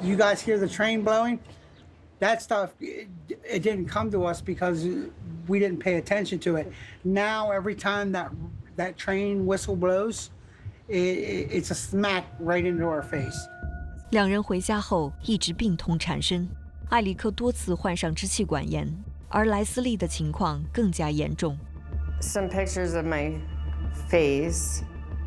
You guys hear the train blowing? That stuff, it didn't come to us because we didn't pay attention to it. Now, every time that train whistle blows, it's a smack right into our face. 两人回家后一直病痛缠身，艾里克多次患上支气管炎，而莱斯利的情况更加严重。 Some pictures of my face.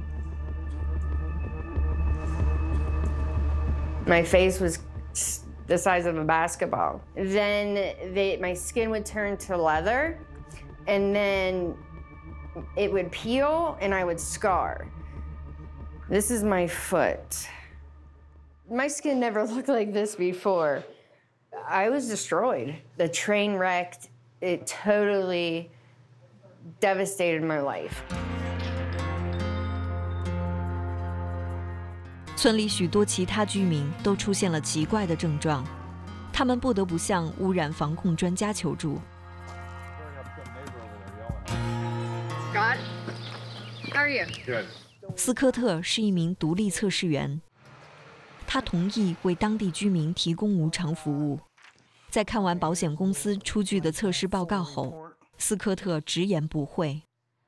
My face was the size of a basketball. Then my skin would turn to leather, and then it would peel, and I would scar. This is my foot. My skin never looked like this before. I was destroyed. The train wrecked. It totally devastated my life. 村里许多其他居民都出现了奇怪的症状，他们不得不向污染防控专家求助。 Scott, how are you? Good. 斯科特是一名独立测试员，他同意为当地居民提供无偿服务。在看完保险公司出具的测试报告后，斯科特直言不讳。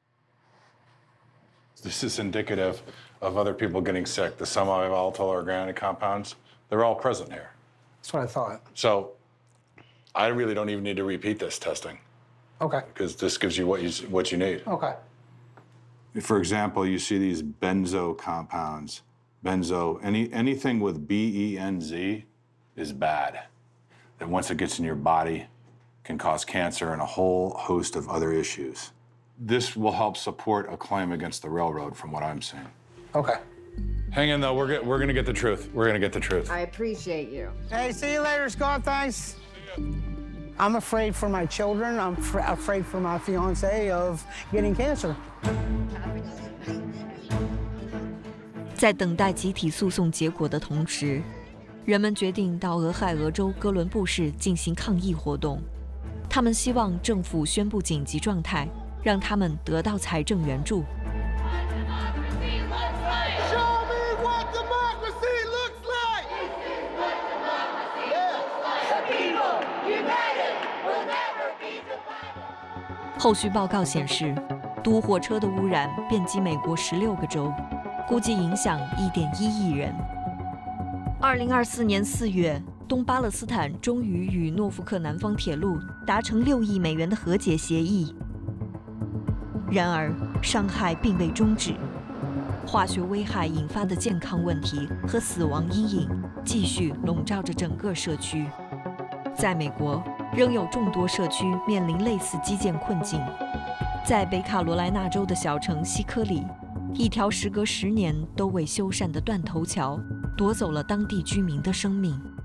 This is indicative of other people getting sick. The semi-volatile organic compounds, they're all present here. That's what I thought. So I really don't even need to repeat this testing. Okay. Because this gives you what you need. Okay. For example, you see these benzo compounds. Benzo, anything with BENZ is bad. And once it gets in your body, can cause cancer and a whole host of other issues. This will help support a claim against the railroad, from what I'm seeing. Okay. Hang in, though. We're gonna get the truth. We're gonna get the truth. I appreciate you. Hey, see you later, Scott. Thanks. I'm afraid for my children. I'm afraid for my fiance of getting cancer. 在等待集体诉讼结果的同时，人们决定到俄亥俄州哥伦布市进行抗议活动。他们希望政府宣布紧急状态，让他们得到财政援助。后续报告显示，毒火车的污染遍及美国16个州，估计影响1.1亿人。2024年4月，东巴勒斯坦终于与诺福克南方铁路达成6亿美元的和解协议。然而，伤害并未终止，化学危害引发的健康问题和死亡阴影继续笼罩着整个社区。在美国，仍有众多社区面临类似基建困境。在北卡罗来纳州的小城西科里，一条时隔10年都未修缮的断头桥夺走了当地居民的生命。